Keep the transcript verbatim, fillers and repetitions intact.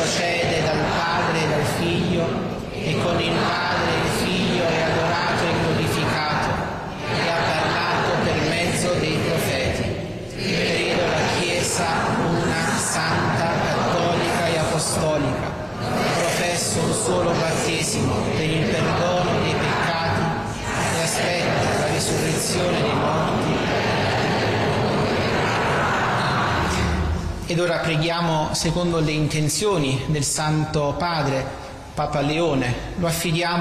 procede dal Padre e dal Figlio, e con il Padre e il Figlio è adorato e glorificato, e ha parlato per mezzo dei profeti. Credo la Chiesa una, santa, cattolica e apostolica. Professo un solo battesimo per il perdono dei peccati e aspetto la risurrezione dei morti. Ed ora preghiamo secondo le intenzioni del Santo Padre, Papa Leone. Lo affidiamo